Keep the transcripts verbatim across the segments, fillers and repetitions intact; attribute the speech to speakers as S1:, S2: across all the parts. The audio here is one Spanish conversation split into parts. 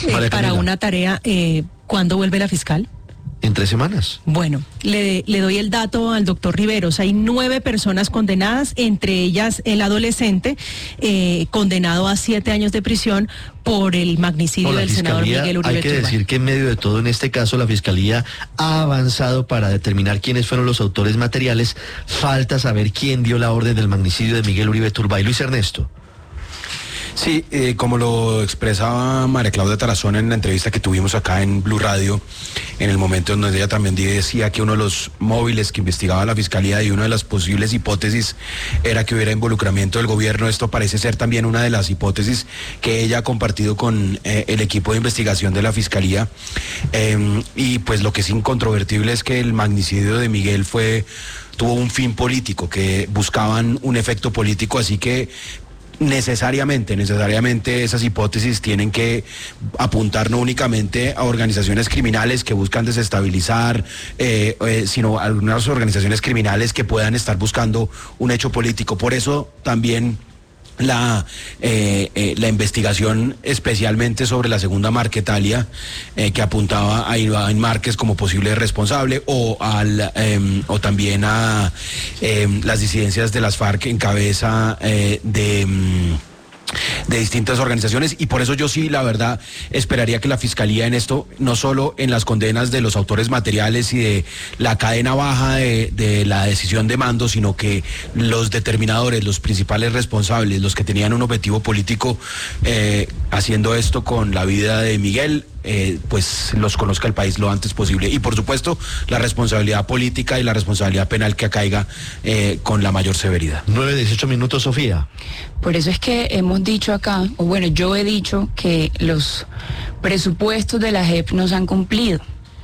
S1: Eh, para una tarea, eh, ¿cuándo vuelve la fiscal?
S2: En tres semanas.
S1: Bueno, le, le doy el dato al doctor Riveros. Hay nueve personas condenadas, entre ellas el adolescente, eh, condenado a siete años de prisión por el magnicidio
S2: no,
S1: del senador Miguel Uribe
S2: Hay que
S1: Turbay.
S2: decir que en medio de todo, en este caso, la Fiscalía ha avanzado para determinar quiénes fueron los autores materiales. Falta saber quién dio la orden del magnicidio de Miguel Uribe Turbay. Luis Ernesto.
S3: Sí, eh, como lo expresaba María Claudia Tarazona en la entrevista que tuvimos acá en Blue Radio, en el momento en donde ella también decía que uno de los móviles que investigaba la Fiscalía y una de las posibles hipótesis era que hubiera involucramiento del gobierno. Esto parece ser también una de las hipótesis que ella ha compartido con eh, el equipo de investigación de la Fiscalía. Eh, y pues lo que es incontrovertible es que el magnicidio de Miguel fue tuvo un fin político, que buscaban un efecto político, así que necesariamente, necesariamente esas hipótesis tienen que apuntar no únicamente a organizaciones criminales que buscan desestabilizar, eh, eh, sino a algunas organizaciones criminales que puedan estar buscando un hecho político. Por eso también La, eh, eh, la investigación especialmente sobre la segunda Marquetalia, eh, que apuntaba a Iván Márquez como posible responsable, o al eh, o también a eh, las disidencias de las FARC en cabeza eh, de... de distintas organizaciones, y por eso yo sí, la verdad, esperaría que la Fiscalía en esto, no solo en las condenas de los autores materiales y de la cadena baja de, de la decisión de mando, sino que los determinadores, los principales responsables, los que tenían un objetivo político eh, haciendo esto con la vida de Miguel, Eh, pues los conozca el país lo antes posible. Y por supuesto, la responsabilidad política y la responsabilidad penal que acaiga eh, con la mayor severidad.
S2: nueve, dieciocho minutos, Sofía.
S4: Por eso es que hemos dicho acá, o bueno, yo he dicho que los presupuestos de la J E P no se han cumplido.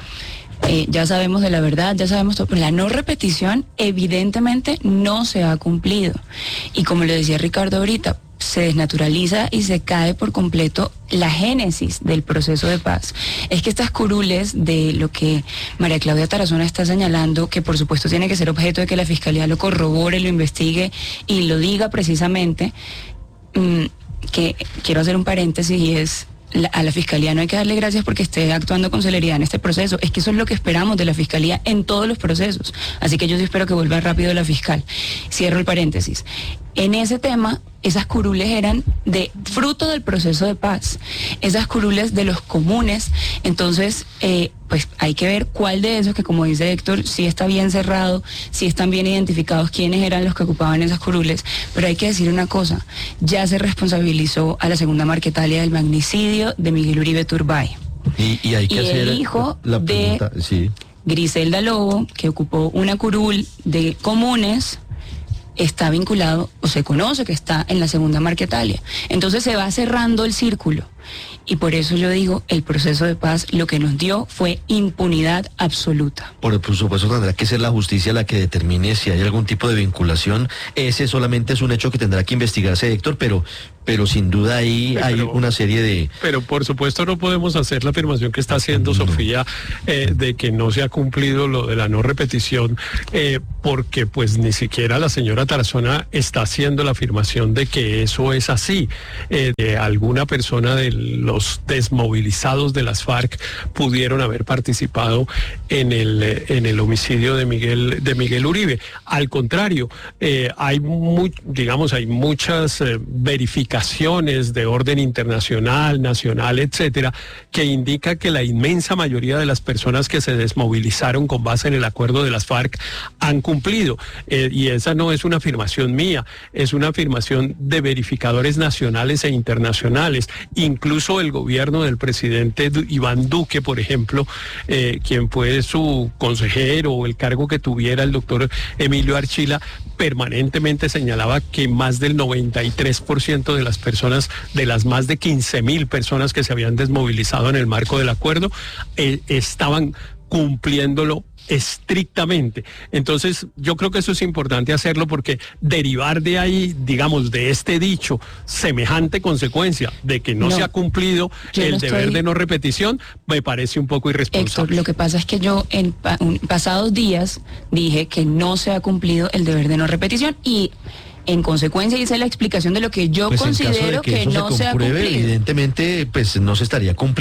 S4: Eh, ya sabemos de la verdad, ya sabemos todo, pero la no repetición evidentemente no se ha cumplido. Y como le decía Ricardo ahorita, se desnaturaliza y se cae por completo la génesis del proceso de paz. Es que estas curules de lo que María Claudia Tarazona está señalando, que por supuesto tiene que ser objeto de que la Fiscalía lo corrobore, lo investigue y lo diga precisamente, mmm, que quiero hacer un paréntesis y es... La, a la Fiscalía no hay que darle gracias porque esté actuando con celeridad en este proceso. Es que eso es lo que esperamos de la Fiscalía en todos los procesos. Así que yo sí espero que vuelva rápido la fiscal. Cierro el paréntesis. En ese tema, esas curules eran de fruto del proceso de paz. Esas curules de los comunes. Entonces, eh, pues hay que ver cuál de esos, que como dice Héctor, sí está bien cerrado, sí están bien identificados quiénes eran los que ocupaban esas curules. Pero hay que decir una cosa, ya se responsabilizó a la segunda Marquetalia del magnicidio de Miguel Uribe Turbay.
S2: Y, y hay que
S4: y
S2: hacer
S4: el hijo
S2: la pregunta,
S4: de
S2: sí.
S4: Griselda Lobo, que ocupó una curul de comunes, está vinculado, o se conoce que está en la segunda Marquetalia. Entonces se va cerrando el círculo. Y por eso yo digo, el proceso de paz lo que nos dio fue impunidad absoluta.
S2: Por, por supuesto tendrá que ser la justicia la que determine si hay algún tipo de vinculación. Ese solamente es un hecho que tendrá que investigarse, Héctor, pero... pero sin duda ahí
S5: pero,
S2: hay una serie de...
S5: Pero por supuesto no podemos hacer la afirmación que está haciendo no. Sofía eh, de que no se ha cumplido lo de la no repetición, eh, porque pues ni siquiera la señora Tarazona está haciendo la afirmación de que eso es así. Eh, de alguna persona de los desmovilizados de las FARC pudieron haber participado en el, en el homicidio de Miguel, de Miguel Uribe. Al contrario, eh, hay muy, digamos, hay muchas eh, verificaciones de orden internacional, nacional, etcétera, que indica que la inmensa mayoría de las personas que se desmovilizaron con base en el acuerdo de las FARC han cumplido. Eh, y esa no es una afirmación mía, es una afirmación de verificadores nacionales e internacionales. Incluso el gobierno del presidente Iván Duque, por ejemplo, eh, quien fue su consejero o el cargo que tuviera el doctor Emilio Archila, permanentemente señalaba que más del noventa y tres por ciento de las personas, de las más de quince mil personas que se habían desmovilizado en el marco del acuerdo, eh, estaban cumpliéndolo estrictamente. Entonces yo creo que eso es importante hacerlo, porque derivar de ahí, digamos, de este dicho, semejante consecuencia de que no, no se ha cumplido el no deber estoy... de no repetición, me parece un poco irresponsable.
S4: Héctor, lo que pasa es que yo en pa pasados días dije que no se ha cumplido el deber de no repetición y en consecuencia hice la explicación de lo que yo pues considero
S2: que,
S4: que no se, se ha cumplido.
S2: Evidentemente, pues no se estaría cumpliendo.